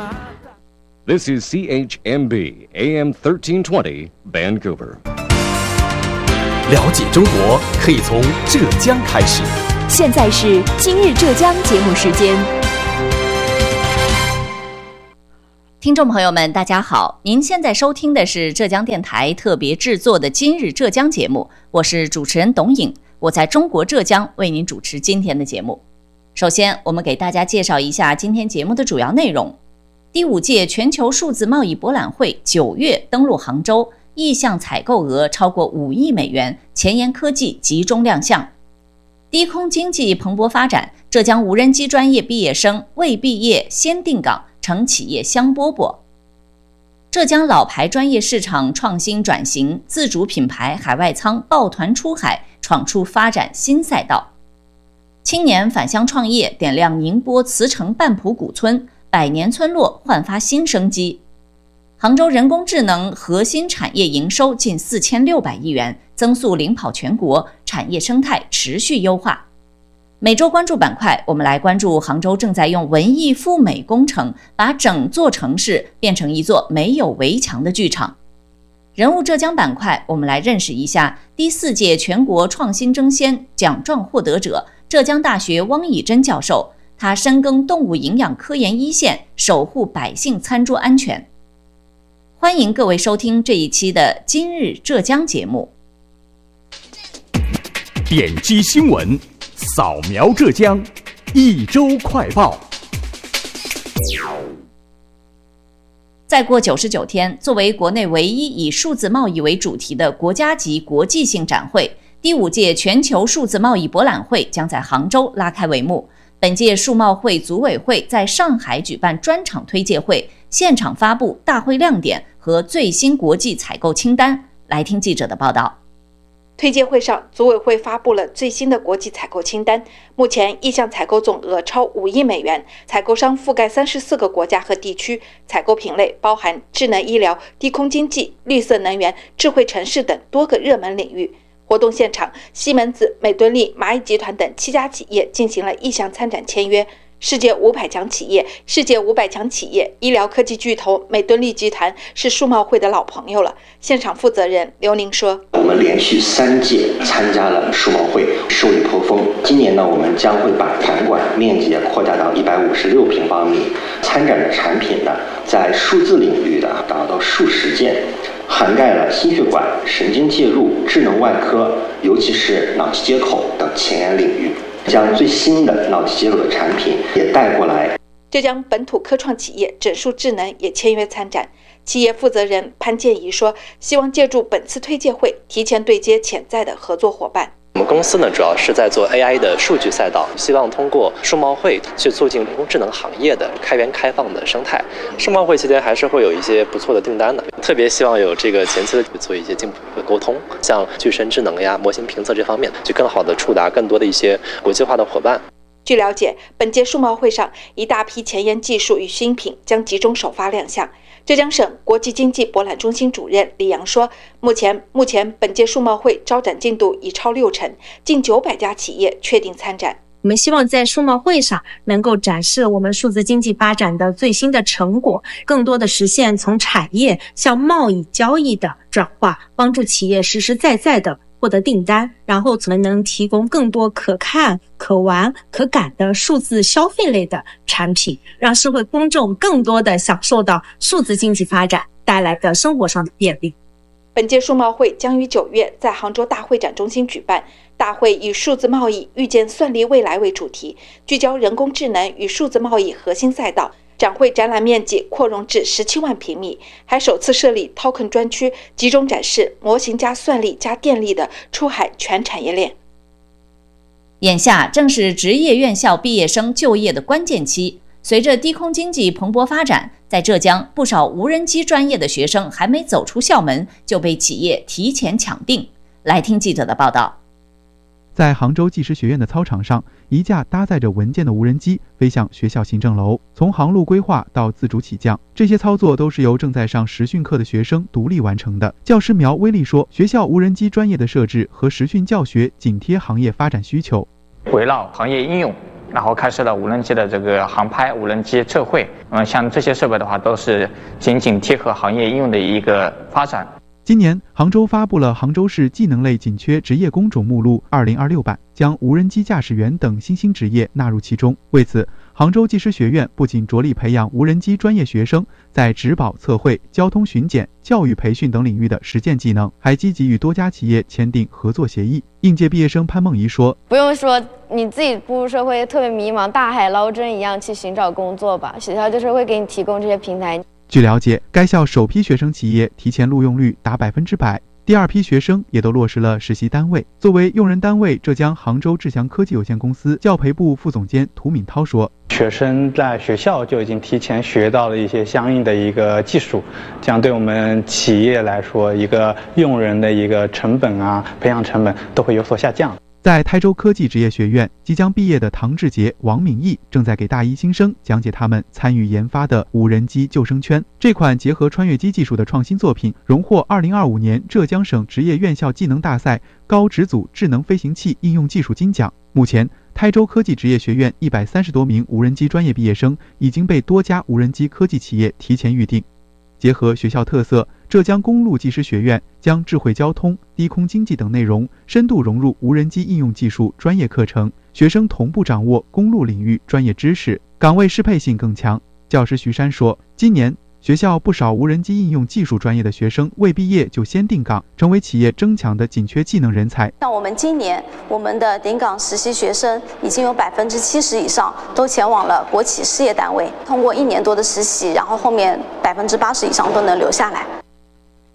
This is CHMB AM 1320 Vancouver. 了解中国可以从浙江开始。 现在是今日浙江节目时间。听众朋友们，大家好，您现在收听的是浙江电台特别制作的今日浙江节目，我是主持人董颖，我在中国浙江为您主持今天的节目。首先，我们给大家介绍一下今天节目的主要内容。第5届全球数字贸易博览会9月登陆杭州，意向采购额超过5亿美元，前沿科技集中亮相。低空经济蓬勃发展，浙江无人机专业毕业生未毕业先定岗，成企业香饽饽。浙江老牌专业市场创新转型，自主品牌海外仓抱团出海，闯出发展新赛道。青年返乡创业，点亮宁波慈城半浦古村100年村落，焕发新生机。杭州人工智能核心产业营收近4600亿元，增速领跑全国，产业生态持续优化。每周关注板块，我们来关注杭州正在用文艺复美工程把整座城市变成一座没有围墙的剧场。人物浙江板块，我们来认识一下第4届全国创新争先奖状获得者浙江大学汪以真教授，他深耕动物营养科研一线，守护百姓餐桌安全。欢迎各位收听这一期的今日浙江节目。 点击新闻，扫描浙江，一周快报。 再过99天，作为国内唯一以数字贸易为主题的国家级国际性展会，第5届全球数字贸易博览会将在杭州拉开帷幕。本届数贸会组委会在上海举办专场推介会，现场发布大会亮点和最新国际采购清单。来听记者的报道。 推介会上，组委会发布了最新的国际采购清单，目前意向采购总额超5亿美元，采购商覆盖34个国家和地区，采购品类包含智能医疗、低空经济、绿色能源、智慧城市等多个热门领域。活动现场，西门子、美敦力、蚂蚁集团等7家企业进行了意向参展签约。世界500强企业、世界500强企业、医疗科技巨头美敦力集团是数贸会的老朋友了。现场负责人刘宁说：“ 我们连续3届参加了数贸会，受益颇丰。今年呢，我们将会把场馆面积扩大到156平方米，参展的产品呢，在数字领域的达到数十件。”涵盖了心血管、神经介入、智能外科，尤其是脑机接口等前沿领域，将最新的脑机接口的产品也带过来。 浙江本土科创企业整数智能也签约参展。企业负责人潘建怡说：“希望借助本次推介会，提前对接潜在的合作伙伴。” 我们公司呢，主要是在做 AI 的数据赛道，希望通过数贸会去促进人工智能行业的开源开放的生态。数贸会期间还是会有一些不错的订单的，特别希望有这个前期的做一些进一步的沟通，像具身智能呀、模型评测这方面，去更好的触达更多的一些国际化的伙伴。 据了解，本届数贸会上，一大批前沿技术与新品将集中首发亮相。浙江省国际经济博览中心主任李阳说：“目前本届数贸会招展进度已超60%，近900家企业确定参展。 我们希望在数贸会上能够展示我们数字经济发展的最新的成果，更多的实现从产业向贸易交易的转化，帮助企业实实在在的获得订单，然后能提供更多可看、可玩、可感的数字消费类的产品，让社会公众更多的享受到数字经济发展带来的生活上的便利。” 本届数贸会将于9月在杭州大会展中心举办，大会以数字贸易预见算力未来为主题，聚焦人工智能与数字贸易核心赛道。展会展览面积扩容至17万平米，还首次设立 Token 专区，集中展示模型加算力加电力的出海全产业链。 眼下正是职业院校毕业生就业的关键期，随着低空经济蓬勃发展，在浙江不少无人机专业的学生还没走出校门就被企业提前抢定。来听记者的报道。 在杭州技师学院的操场上，一架搭载着文件的无人机飞向学校行政楼，从航路规划到自主起降，这些操作都是由正在上实训课的学生独立完成的。教师苗威利说，学校无人机专业的设置和实训教学紧贴行业发展需求， 围绕行业应用然后开设了无人机的这个航拍、无人机测绘。像这些设备的话，都是紧紧贴合行业应用的一个发展。 今年，杭州发布了杭州市技能类紧缺职业工种目录2026版，将无人机驾驶员等新兴职业纳入其中。为此，杭州技师学院不仅着力培养无人机专业学生在质保测绘、交通巡检、教育培训等领域的实践技能，还积极与多家企业签订合作协议。应届毕业生潘梦怡说：“ 不用说，你自己步入社会特别迷茫，大海捞针一样去寻找工作吧。学校就是会给你提供这些平台。” 据了解，该校首批学生企业提前录用率达100%，第二批学生也都落实了实习单位。作为用人单位，浙江杭州智翔科技有限公司教培部副总监涂敏涛说：“ 学生在学校就已经提前学到了一些相应的一个技术，这样对我们企业来说，一个用人的一个成本啊，培养成本都会有所下降。” 在台州科技职业学院，即将毕业的唐志杰、王敏义正在给大一新生讲解他们参与研发的无人机救生圈。这款结合穿越机技术的创新作品，荣获2025年浙江省职业院校技能大赛高职组智能飞行器应用技术金奖。目前，台州科技职业学院130多名无人机专业毕业生已经被多家无人机科技企业提前预定。结合学校特色，浙江公路技师学院将智慧交通、低空经济等内容深度融入无人机应用技术专业课程，学生同步掌握公路领域专业知识，岗位适配性更强。教师徐山说，今年学校不少无人机应用技术专业的学生未毕业就先定岗，成为企业争抢的紧缺技能人才。 像我们今年，我们的顶岗实习学生已经有70%以上都前往了国企事业单位，通过1年多的实习，然后后面80%以上都能留下来。